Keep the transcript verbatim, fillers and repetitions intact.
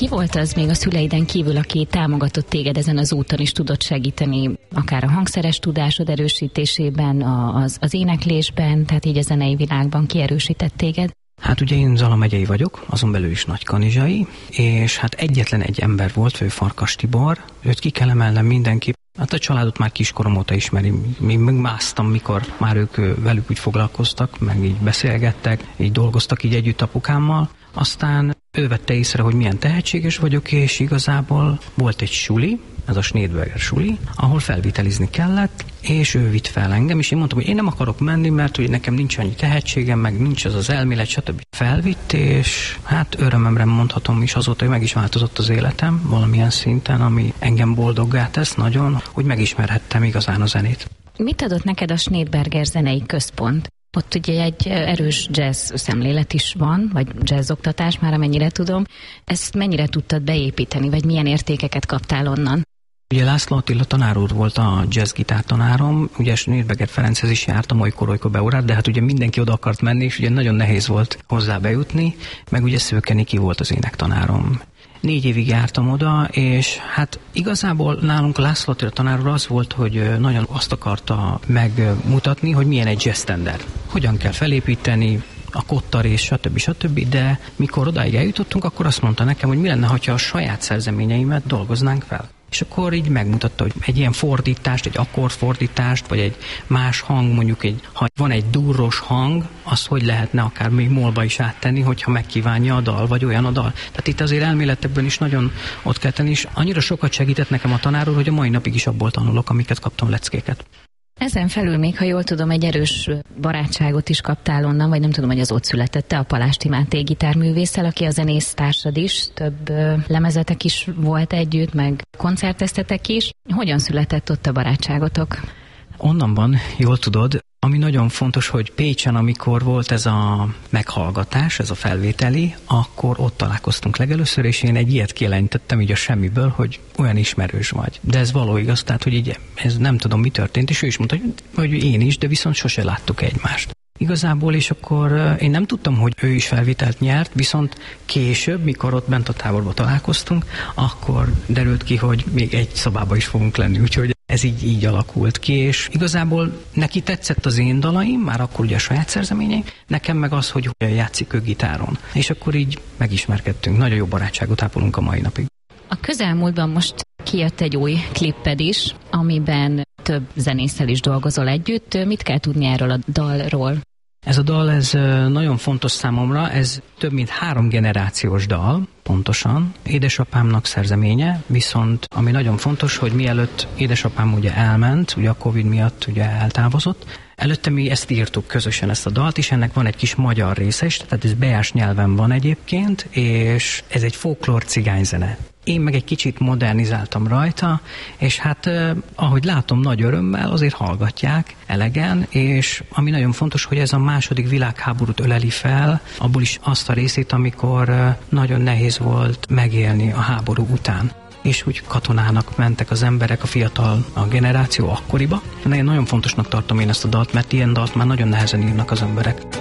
Ki volt az még a szüleiden kívül, aki támogatott téged ezen az úton is, tudott segíteni, akár a hangszeres tudásod erősítésében, az, az éneklésben, tehát így a zenei világban ki erősített téged? Hát ugye én Zala megyei vagyok, azon belül is nagykanizsai, és hát egyetlen egy ember volt, ő Farkas Tibor, őt ki kell emelnem mindenki. Hát a családot már kiskorom óta ismeri, még másztam, mikor már ők velük úgy foglalkoztak, meg így beszélgettek, így dolgoztak így együtt apukámmal. Aztán ő vette észre, hogy milyen tehetséges vagyok, és igazából volt egy suli, ez a Schneidberger suli, ahol felvitelizni kellett, és ő vitt fel engem, és én mondtam, hogy én nem akarok menni, mert hogy nekem nincs annyi tehetségem, meg nincs az az elmélet, stb. Felvitt, és hát örömemre mondhatom is azóta, hogy meg is változott az életem valamilyen szinten, ami engem boldoggá tesz nagyon, hogy megismerhettem igazán a zenét. Mit adott neked a Schneidberger zenei központ? Ott ugye egy erős jazz szemlélet is van, vagy jazz oktatás, már amennyire tudom. Ezt mennyire tudtad beépíteni, vagy milyen értékeket kaptál onnan? Ugye László Attila tanár úr volt a jazzgitár tanárom, ugye Schneidberger Ferenchez is jártam olykor-olykor beórát, de hát ugye mindenki oda akart menni, és ugye nagyon nehéz volt hozzá bejutni, meg ugye Szőke Niki volt az énektanárom. Négy évig jártam oda, és hát igazából nálunk László Attila tanár úr az volt, hogy nagyon azt akarta megmutatni, hogy milyen egy jazz standard. Hogyan kell felépíteni, a kottarés, stb. stb. De mikor odáig eljutottunk, akkor azt mondta nekem, hogy mi lenne, ha a saját szerzeményeimet dolgoznánk fel. És akkor így megmutatta, hogy egy ilyen fordítást, egy akkordfordítást, vagy egy más hang, mondjuk egy, ha van egy durros hang, az hogy lehetne akár még molba is áttenni, hogyha megkívánja a dal, vagy olyan a dal. Tehát itt azért elméletekben is nagyon ott kell tenni, és annyira sokat segített nekem a tanár úr, hogy a mai napig is abból tanulok, amiket kaptam leckéket. Ezen felül még, ha jól tudom, egy erős barátságot is kaptál onnan, vagy nem tudom, hogy az ott született te a Palásti Máté gitárművésszel, aki a zenész társad is, több ö, lemezetek is volt együtt, meg koncerteztetek is. Hogyan született ott a barátságotok? Onnan van, jól tudod, ami nagyon fontos, hogy Pécsen, amikor volt ez a meghallgatás, ez a felvételi, akkor ott találkoztunk legelőször, és én egy ilyet kijelentettem így a semmiből, hogy olyan ismerős vagy. De ez való igaz, tehát, hogy így ez nem tudom, mi történt, és ő is mondta, hogy, hogy én is, de viszont sose láttuk egymást. Igazából, és akkor én nem tudtam, hogy ő is felvételt nyert, viszont később, mikor ott bent a táborban találkoztunk, akkor derült ki, hogy még egy szobában is fogunk lenni, úgyhogy ez így, így alakult ki, és igazából neki tetszett az én dalaim, már akkor ugye a saját szerzeményeim, nekem meg az, hogy játszik ő gitáron. És akkor így megismerkedtünk, nagyon jó barátságot ápolunk a mai napig. A közelmúltban most kijött egy új klipped is, amiben több zenésszel is dolgozol együtt. Mit kell tudni erről a dalról? Ez a dal, ez nagyon fontos számomra, ez több mint három generációs dal, pontosan. Édesapámnak szerzeménye, viszont ami nagyon fontos, hogy mielőtt édesapám ugye elment, ugye a Covid miatt ugye eltávozott, előtte mi ezt írtuk közösen, ezt a dalt, és ennek van egy kis magyar része is, tehát ez beás nyelven van egyébként, és ez egy folklór cigányzene. Én meg egy kicsit modernizáltam rajta, és hát eh, ahogy látom, nagy örömmel azért hallgatják elegen, és ami nagyon fontos, hogy ez a második világháborút öleli fel, abból is azt a részét, amikor eh, nagyon nehéz volt megélni a háború után. És úgy katonának mentek az emberek, a fiatal a generáció akkoriba. Én nagyon fontosnak tartom én ezt a dalt, mert ilyen dalt már nagyon nehezen írnak az emberek.